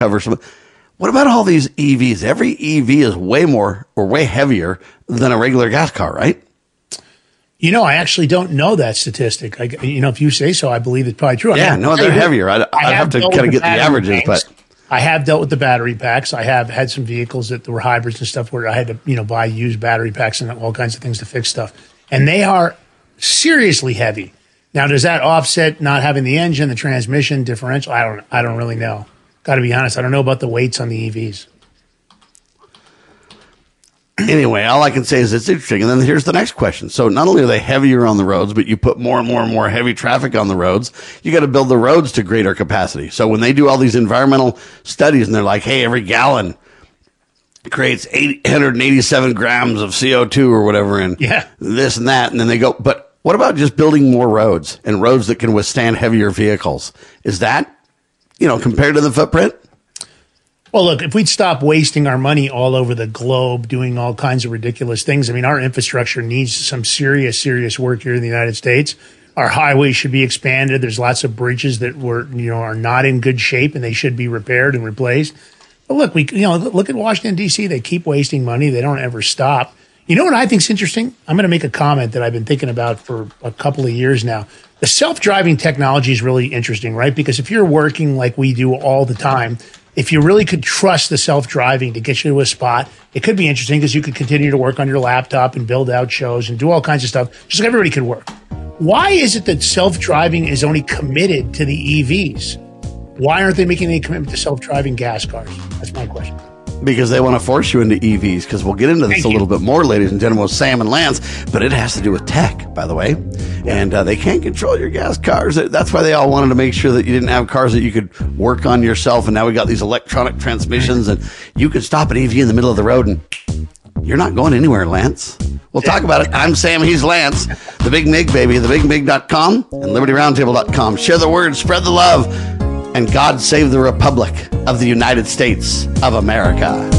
cover some. What about all these EVs? Every EV is way more or way heavier than a regular gas car, right? You know, I actually don't know that statistic. If you say so, I believe it's probably true. They're heavier. I have to kind of get the averages, but I have dealt with the battery packs. I have had some vehicles that were hybrids and stuff where I had to, buy used battery packs and all kinds of things to fix stuff. And they are seriously heavy. Now, does that offset not having the engine, the transmission, differential? I don't really know. Got to be honest. I don't know about the weights on the EVs. Anyway, all I can say is it's interesting. And then here's the next question. So not only are they heavier on the roads, but you put more and more and more heavy traffic on the roads. You got to build the roads to greater capacity. So when they do all these environmental studies and they're like, hey, every gallon creates 887 grams of CO2 or whatever, and this and that. And then they go, but what about just building more roads and roads that can withstand heavier vehicles? Is that, compared to the footprint? Well, look, if we'd stop wasting our money all over the globe doing all kinds of ridiculous things, our infrastructure needs some serious work here in the United States. Our highways should be expanded. There's lots of bridges that are not in good shape and they should be repaired and replaced. But look, look at Washington, D.C. They keep wasting money. They don't ever stop. You know what I think is interesting? I'm going to make a comment that I've been thinking about for a couple of years now. The self-driving technology is really interesting, right? Because if you're working like we do all the time, if you really could trust the self-driving to get you to a spot, it could be interesting because you could continue to work on your laptop and build out shows and do all kinds of stuff, just like everybody could work. Why is it that self-driving is only committed to the EVs? Why aren't they making any commitment to self-driving gas cars? That's my question. Because they want to force you into EVs, because we'll get into this a little bit more, ladies and gentlemen, with Sam and Lance, but it has to do with tech, by the way. And they can't control your gas cars. That's why they all wanted to make sure that you didn't have cars that you could work on yourself. And now we got these electronic transmissions, and you can stop an EV in the middle of the road, and you're not going anywhere, Lance. We'll talk about it. I'm Sam, he's Lance. The Big Mig, baby, theBigMig.com and LibertyRoundtable.com. Share the word, spread the love, and God save the Republic of the United States of America.